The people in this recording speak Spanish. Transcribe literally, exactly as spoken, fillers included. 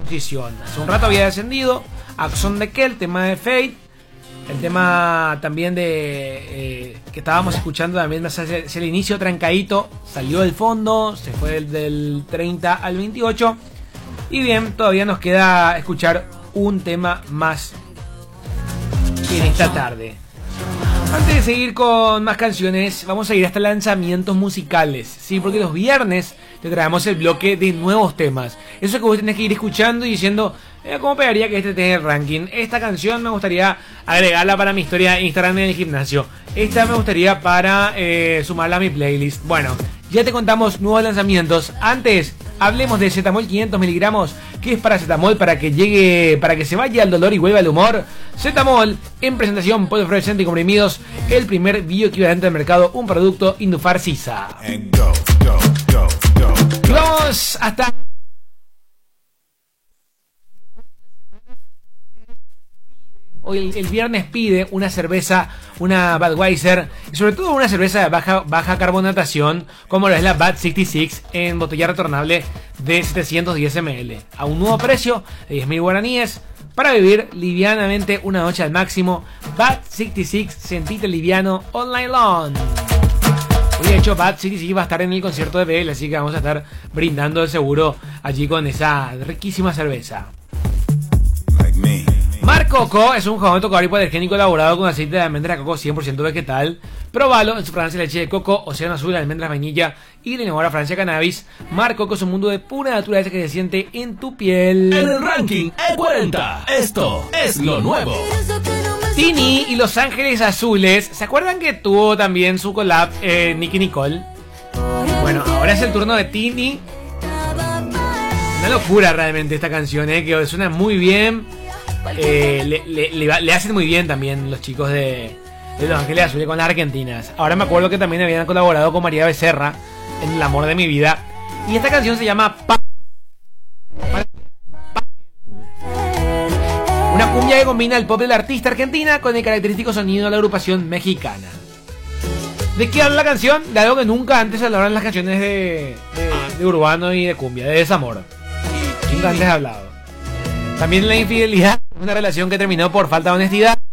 posición. Hace un rato había descendido Axon de Kell, tema de Fate. El tema también de eh, que estábamos escuchando también hacia, hacia el inicio, trancadito, salió del fondo, se fue del, del treinta al veintiocho. Y bien, todavía nos queda escuchar un tema más en esta tarde. Antes de seguir con más canciones, vamos a ir hasta lanzamientos musicales. Sí, porque los viernes te traemos el bloque de nuevos temas. Eso que vos tenés que ir escuchando y diciendo, eh, ¿cómo pegaría que este esté en el ranking? Esta canción me gustaría agregarla para mi historia de Instagram en el gimnasio. Esta me gustaría para eh, sumarla a mi playlist. Bueno, ya te contamos nuevos lanzamientos. Antes, hablemos de Zetamol quinientos miligramos, que es paracetamol para que llegue, para que se vaya el dolor y vuelva el humor. Zetamol, en presentación polvo fluorescente y comprimidos, el primer bioequivalente del mercado, un producto Indufar Sisa. Go, go, go, go, go. Vamos hasta... Hoy el, el viernes pide una cerveza, una Budweiser, y sobre todo una cerveza de baja, baja carbonatación, como lo es la Bud sesenta y seis en botella retornable de setecientos diez mililitros, a un nuevo precio de diez mil guaraníes, para vivir livianamente una noche al máximo. Bud sesenta y seis, sentite liviano all night long. Hoy de hecho Bud sesenta y seis va a estar en el concierto de B L, así que vamos a estar brindando de seguro allí con esa riquísima cerveza. Mar Coco es un jabón tocador hipoalergénico elaborado con aceite de almendra de coco cien por ciento vegetal. Probalo en su fragancia de leche de coco, océano azul, almendras, vainilla y la innovadora Francia cannabis. Mar Coco es un mundo de pura naturaleza que se siente en tu piel. En el ranking E cuarenta, esto es lo nuevo. Tini y Los Ángeles Azules. ¿Se acuerdan que tuvo también su collab eh, Nicki Nicole? Bueno, ahora es el turno de Tini. Una locura realmente esta canción, eh, que suena muy bien. Eh, le, le, le, le hacen muy bien también los chicos de, de Los Ángeles Azules con las argentinas. Ahora me acuerdo que también habían colaborado con María Becerra en El Amor de Mi Vida. Y esta canción se llama Pa... Una cumbia que combina el pop del artista argentina con el característico sonido de la agrupación mexicana. ¿De qué habla la canción? De algo que nunca antes hablaban las canciones de, de, de urbano y de cumbia, de desamor. Nunca antes he hablado. También la infidelidad, una relación que terminó por falta de honestidad.